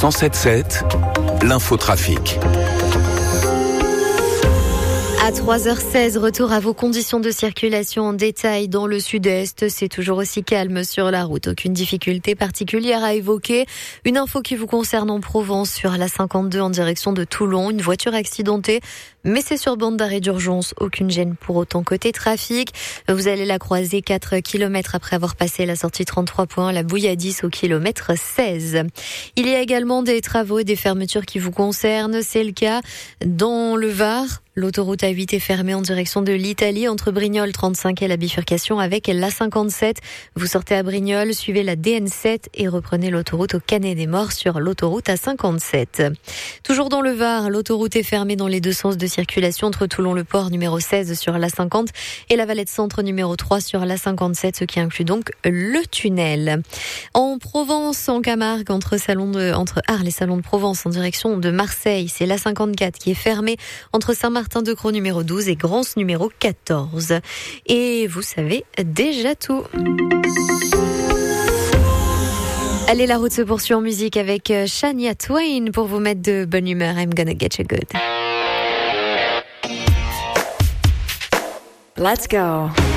107.7, l'infotrafic. À 3h16, retour à vos conditions de circulation en détail dans le sud-est. C'est toujours aussi calme sur la route. Aucune difficulté particulière à évoquer. Une info qui vous concerne en Provence sur la 52 en direction de Toulon. Une voiture accidentée, mais c'est sur bande d'arrêt d'urgence. Aucune gêne pour autant côté trafic. Vous allez la croiser 4 km après avoir passé la sortie 33.1, la Bouilladis au kilomètre 16. Il y a également des travaux et des fermetures qui vous concernent. C'est le cas dans le Var. L'autoroute A8 est fermée en direction de l'Italie entre Brignoles 35 et la bifurcation avec l'A57. Vous sortez à Brignoles, suivez la DN7 et reprenez l'autoroute au Canet-des-Morts sur l'autoroute A57. Toujours dans le Var, l'autoroute est fermée dans les deux sens de circulation entre Toulon-le-Port numéro 16 sur l'A50 et la Valette Centre numéro 3 sur l'A57, ce qui inclut donc le tunnel. En Provence, en Camargue, entre Arles et Salon de Provence en direction de Marseille, c'est l'A54 qui est fermée entre Saint-Martin-de-Crau numéro 12 et Grance numéro 14. Et vous savez déjà tout. Allez, la route se poursuit en musique avec Shania Twain pour vous mettre de bonne humeur. I'm gonna get you good. Let's go.